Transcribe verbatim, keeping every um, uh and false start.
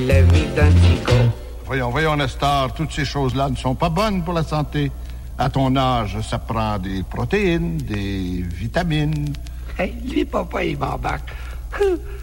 La vie d'un psycho. Voyons, voyons, Nestor, toutes ces choses-là ne sont pas bonnes pour la santé. À ton âge, ça prend des protéines, des vitamines. Hey, lui, papa, il m'embarque.